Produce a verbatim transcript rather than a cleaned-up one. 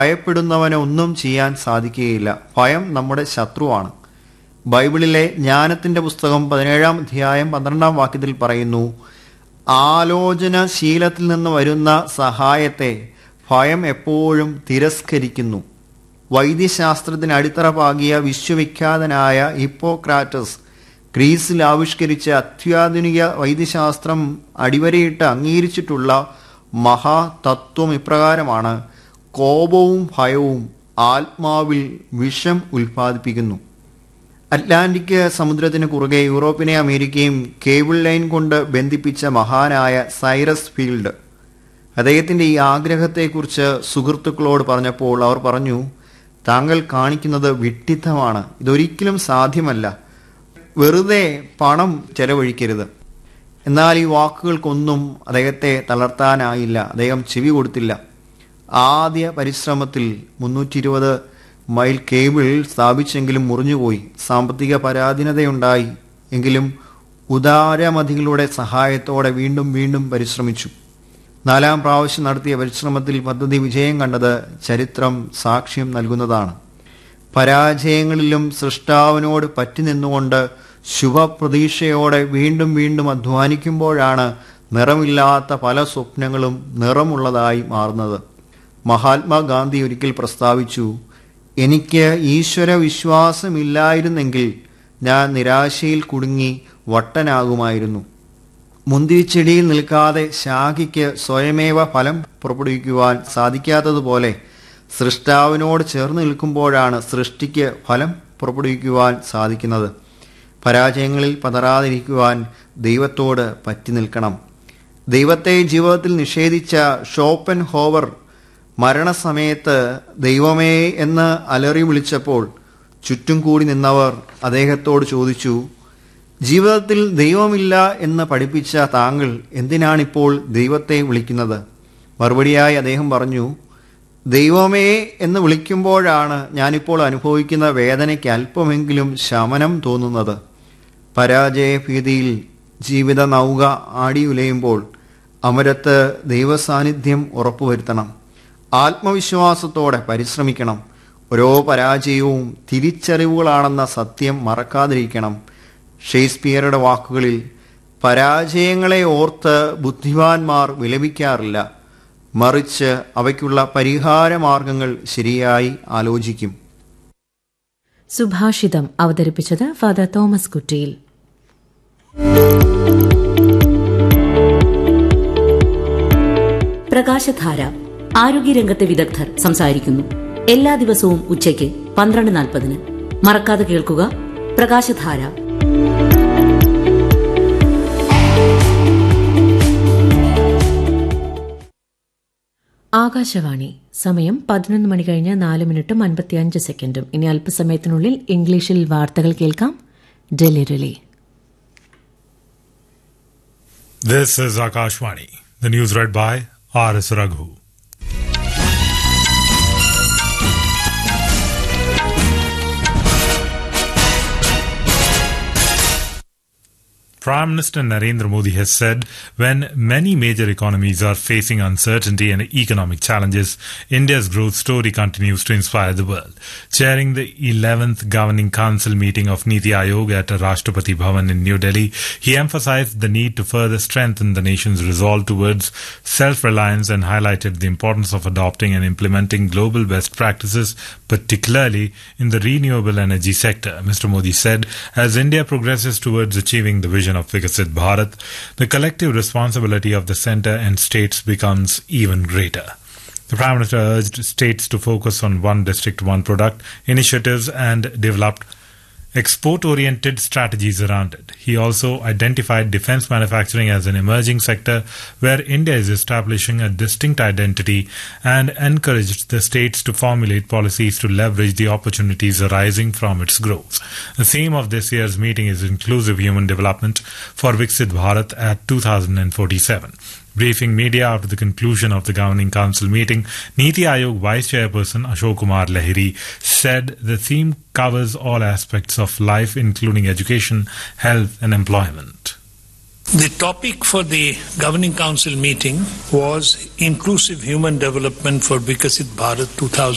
ഭയപ്പെടുന്നവനെ ഒന്നും ചെയ്യാൻ സാധിക്കുകയില്ല. ഭയം നമ്മുടെ ശത്രുവാണ്. ബൈബിളിലെ ജ്ഞാനത്തിന്റെ പുസ്തകം പതിനേഴാം അധ്യായം പന്ത്രണ്ടാം വാക്യത്തിൽ പറയുന്നു, ആലോചനശീലത്തിൽ നിന്ന് വരുന്ന സഹായത്തെ ഭയം എപ്പോഴും തിരസ്കരിക്കുന്നു. വൈദ്യശാസ്ത്രത്തിന് അടിത്തറ പാകിയ വിശ്വവിഖ്യാതനായ ഹിപ്പോക്രാറ്റസ് ഗ്രീസിൽ ആവിഷ്കരിച്ച അത്യാധുനിക വൈദ്യശാസ്ത്രം അടിവരയിട്ട് അംഗീകരിച്ചിട്ടുള്ള മഹാതത്വം ഇപ്രകാരമാണ്: കോപവും ഭയവും ആത്മാവിൽ വിഷം ഉൽപ്പാദിപ്പിക്കുന്നു. അറ്റ്ലാന്റിക് സമുദ്രത്തിന് കുറുകെ യൂറോപ്പിനെ അമേരിക്കയും കേബിൾ ലൈൻ കൊണ്ട് ബന്ധിപ്പിച്ച മഹാനായ സൈറസ് ഫീൽഡ് അദ്ദേഹത്തിൻ്റെ ഈ ആഗ്രഹത്തെക്കുറിച്ച് സുഹൃത്തുക്കളോട് പറഞ്ഞപ്പോൾ അവർ പറഞ്ഞു, താങ്കൾ കാണിക്കുന്നത് വിഡ്ഢിത്തമാണ്, ഇതൊരിക്കലും സാധ്യമല്ല, വെറുതെ പണം ചെലവഴിക്കരുത്. എന്നാൽ ഈ വാക്കുകൾക്കൊന്നും അദ്ദേഹത്തെ തളർത്താനായില്ല. അദ്ദേഹം ചെവി കൊടുത്തില്ല. ആദ്യ പരിശ്രമത്തിൽ മുന്നൂറ്റി ഇരുപത് മൈൽ കേബിൾ സ്ഥാപിച്ചെങ്കിലും മുറിഞ്ഞുപോയി. സാമ്പത്തിക പരാധീനതയുണ്ടായി. എങ്കിലും ഉദാരമതികളുടെ സഹായത്തോടെ വീണ്ടും വീണ്ടും പരിശ്രമിച്ചു. നാലാം പ്രാവശ്യം നടത്തിയ പരിശ്രമത്തിൽ പദ്ധതി വിജയം കണ്ടത് ചരിത്രം സാക്ഷ്യം നൽകുന്നതാണ്. പരാജയങ്ങളിലും സൃഷ്ടാവിനോട് പറ്റി നിന്നുകൊണ്ട് ശുഭപ്രതീക്ഷയോടെ വീണ്ടും വീണ്ടും അധ്വാനിക്കുമ്പോഴാണ് നിറമില്ലാത്ത പല സ്വപ്നങ്ങളും നിറമുള്ളതായി മാറുന്നത്. മഹാത്മാഗാന്ധി ഒരിക്കൽ പ്രസ്താവിച്ചു, എനിക്ക് ഈശ്വര വിശ്വാസമില്ലായിരുന്നെങ്കിൽ ഞാൻ നിരാശയിൽ കുടുങ്ങി വട്ടനാകുമായിരുന്നു. മുന്തിരിച്ചെടിയിൽ നിൽക്കാതെ ശാഖയ്ക്ക് സ്വയമേവ ഫലം പുറപ്പെടുവിക്കുവാൻ സാധിക്കാത്തതുപോലെ സൃഷ്ടാവിനോട് ചേർന്ന് നിൽക്കുമ്പോഴാണ് സൃഷ്ടിക്ക് ഫലം പുറപ്പെടുവിക്കുവാൻ സാധിക്കുന്നത്. പരാജയങ്ങളിൽ പതറാതിരിക്കുവാൻ ദൈവത്തോട് പറ്റി നിൽക്കണം. ദൈവത്തെ ജീവിതത്തിൽ നിഷേധിച്ച ഷോപ്പൻ ഹോവർ മരണസമയത്ത് ദൈവമേ എന്ന് അലറി വിളിച്ചപ്പോൾ ചുറ്റും കൂടി നിന്നവർ അദ്ദേഹത്തോട് ചോദിച്ചു, ജീവിതത്തിൽ ദൈവമില്ല എന്ന് പഠിപ്പിച്ച താങ്കൾ എന്തിനാണിപ്പോൾ ദൈവത്തെ വിളിക്കുന്നത്? മറുപടിയായി അദ്ദേഹം പറഞ്ഞു, ദൈവമേ എന്ന് വിളിക്കുമ്പോഴാണ് ഞാനിപ്പോൾ അനുഭവിക്കുന്ന വേദനയ്ക്ക് അല്പമെങ്കിലും ശമനം തോന്നുന്നത്. പരാജയഭീതിയിൽ ജീവിത നൗക ആടിയുലയുമ്പോൾ അമരത്ത് ദൈവസാന്നിധ്യം ഉറപ്പുവരുത്തണം. ആത്മവിശ്വാസത്തോടെ പരിശ്രമിക്കണം. ഓരോ പരാജയവും തിരിച്ചറിവുകളാണെന്ന സത്യം മറക്കാതിരിക്കണം. ഷേക്സ്പിയറുടെ വാക്കുകളിൽ, പരാജയങ്ങളെ ഓർത്ത് ബുദ്ധിമാന്മാർ വിലപിക്കാറില്ല, മറിച്ച് അവയ്ക്കുള്ള പരിഹാരമാർഗങ്ങൾ ശരിയായി ആലോചിക്കും. സുഭാഷിതം അവതരിപ്പിച്ചത് ഫാദർ തോമസ് കുറ്റിയിൽ. പ്രകാശധാര ആരോഗ്യരംഗത്തെ വിദഗ്ധർ സംസാരിക്കുന്നു. എല്ലാ ദിവസവും ഉച്ചയ്ക്ക് പന്ത്രണ്ട് നാൽപ്പതിന് മറക്കാതെ കേൾക്കുക. പ്രകാശധാര. ആകാശവാണി. സമയം പതിനൊന്ന് മണി കഴിഞ്ഞ് നാല് മിനിറ്റും അൻപത്തിയഞ്ച് സെക്കൻഡും. ഇനി അല്പസമയത്തിനുള്ളിൽ ഇംഗ്ലീഷിൽ വാർത്തകൾ കേൾക്കാം. Delhi relay. This is Akashvani. The news read by R S Raghu. Prime Minister Narendra Modi has said when many major economies are facing uncertainty and economic challenges, India's growth story continues to inspire the world. Chairing the eleventh Governing Council meeting of Niti Aayog at Rashtrapati Bhavan in New Delhi, he emphasized the need to further strengthen the nation's resolve towards self-reliance and highlighted the importance of adopting and implementing global best practices, particularly in the renewable energy sector. Mister Modi said, as India progresses towards achieving the vision of Vikasit Bharat, the collective responsibility of the centre and states becomes even greater. The Prime Minister urged states to focus on one district, one product initiatives and developed export-oriented strategies around it. He also identified defence manufacturing as an emerging sector where India is establishing a distinct identity and encouraged the states to formulate policies to leverage the opportunities arising from its growth. The theme of this year's meeting is Inclusive Human Development for Viksit Bharat at two thousand forty-seven. Briefing media after the conclusion of the Governing Council meeting, Niti Aayog Vice Chairperson Ashok Kumar Lahiri said the theme covers all aspects of life, including education, health and employment. The topic for the Governing Council meeting was Inclusive Human Development for Vikasit Bharat two thousand